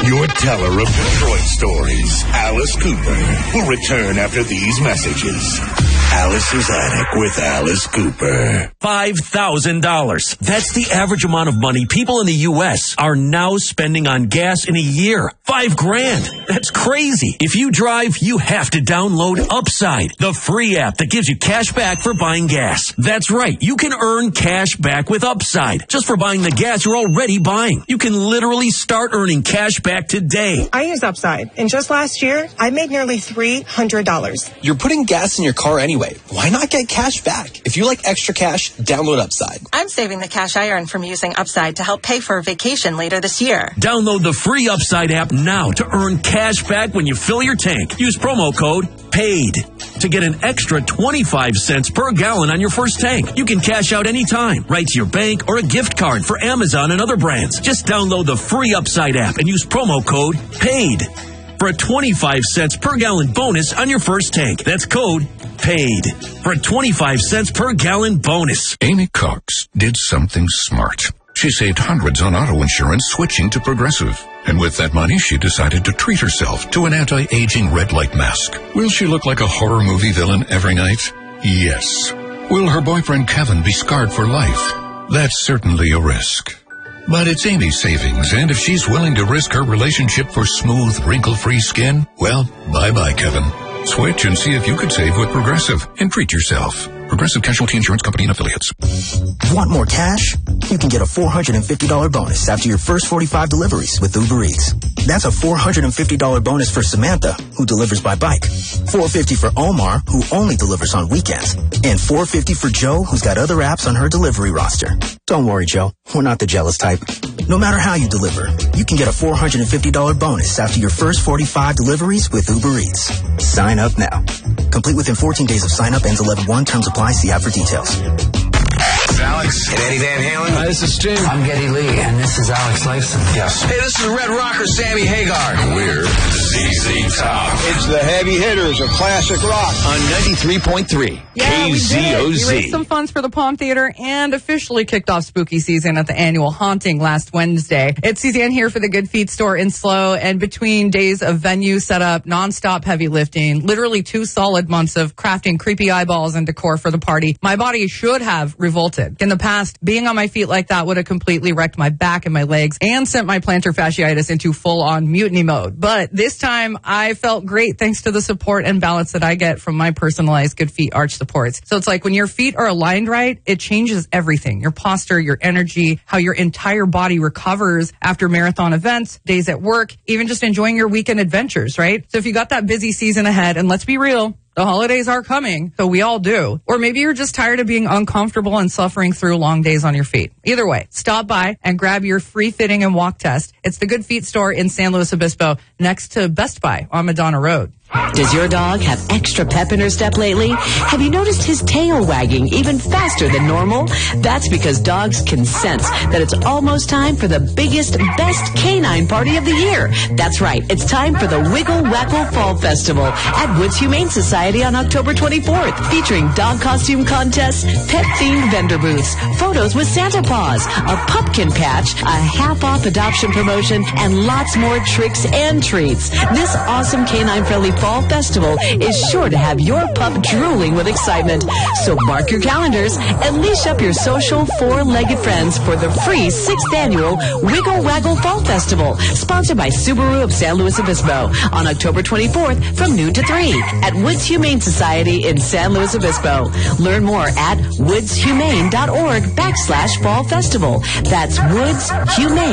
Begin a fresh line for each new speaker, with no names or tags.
Your teller of Detroit stories, Alice Cooper, will return after these messages. Alice's Attic with Alice Cooper.
$5,000. That's the average amount of money people in the U.S. are now spending on gas in a year. $5,000. That's crazy. If you drive, you have to download Upside, the free app that gives you cash back for buying gas. That's right. You can earn cash back with Upside just for buying the gas you're already buying. You can literally start earning cash back today.
I use Upside, and just last year, I made nearly $300.
You're putting gas in your car anyway. Why not get cash back? If you like extra cash, download Upside.
I'm saving the cash I earn from using Upside to help pay for a vacation later this year.
Download the free Upside app now to earn cash back when you fill your tank. Use promo code PAID to get an extra 25 cents per gallon on your first tank. You can cash out anytime, right to your bank or a gift card for Amazon and other brands. Just download the free Upside app and use promo code PAID for a 25 cents per gallon bonus on your first tank. That's code PAID for a 25 cents per gallon bonus.
Amy Cox did something smart. She saved hundreds on auto insurance switching to Progressive. And with that money, she decided to treat herself to an anti-aging red light mask. Will she look like a horror movie villain every night? Yes. Will her boyfriend Kevin be scarred for life? That's certainly a risk. But it's Amy's savings, and if she's willing to risk her relationship for smooth, wrinkle-free skin, well, bye-bye, Kevin. Switch and see if you could save with Progressive and treat yourself. Progressive Casualty Insurance Company and Affiliates.
Want more cash? You can get a $450 bonus after your first 45 deliveries with Uber Eats. That's a $450 bonus for Samantha, who delivers by bike. $450 for Omar, who only delivers on weekends. And $450 for Joe, who's got other apps on her delivery roster. Don't worry, Joe. We're not the jealous type. No matter how you deliver, you can get a $450 bonus after your first 45 deliveries with Uber Eats. Sign up now. Complete within 14 days of sign up. Ends 11/1. Terms apply. See app for details.
It's Alex and Eddie Van Halen.
Hi, this is Stu.
I'm Geddy Lee, and this is Alex Lifeson.
Yes. Hey, this is Red Rocker Sammy Hagar.
We're ZZ Top.
It's the heavy hitters of classic rock
On 93.3 KZOZ.
We raised some funds for the Palm Theater and officially kicked off spooky season at the annual Haunting last Wednesday. It's Suzanne here for the Good Feet store in SLO, and between days of venue setup, nonstop heavy lifting, literally 2 solid months of crafting creepy eyeballs and decor for the party, my body should have revolted. In the past, being on my feet like that would have completely wrecked my back and my legs and sent my plantar fasciitis into full-on mutiny mode. But this time, I felt great thanks to the support and balance that I get from my personalized Good Feet arch supports. So it's like when your feet are aligned right, it changes everything. Your posture, your energy, how your entire body recovers after marathon events, days at work, even just enjoying your weekend adventures, right? So if you got that busy season ahead, and let's be real, the holidays are coming, so we all do. Or maybe you're just tired of being uncomfortable and suffering through long days on your feet. Either way, stop by and grab your free fitting and walk test. It's the Good Feet store in San Luis Obispo, next to Best Buy on Madonna Road.
Does your dog have extra pep in her step lately? Have you noticed his tail wagging even faster than normal? That's because dogs can sense that it's almost time for the biggest, best canine party of the year. That's right. It's time for the Wiggle Waggle Fall Festival at Woods Humane Society on October 24th, featuring dog costume contests, pet-themed vendor booths, photos with Santa Paws, a pumpkin patch, a half-off adoption promotion, and lots more tricks and treats. This awesome canine-friendly Fall Festival is sure to have your pup drooling with excitement. So mark your calendars and leash up your social 4-legged friends for the free 6th annual Wiggle Waggle Fall Festival, sponsored by Subaru of San Luis Obispo on October 24th from noon to 3 at Woods Humane Society in San Luis Obispo. Learn more at woodshumane.org/Fall Festival. That's Woods Humane.